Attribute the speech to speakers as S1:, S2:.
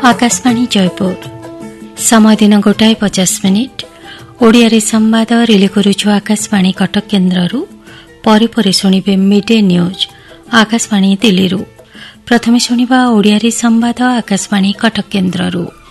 S1: आकाशवाणी जयपुर समय दिन 1:50 ओडिया संवाद रिले करुछु आकाशवाणी कटक केन्द्ररू परे शुणिबे मिडे न्यूज आकाशवाणी दिल्ली। प्रथमे शुणिबा ओडिया संवाद आकाशवाणी कटक केन्द्ररू।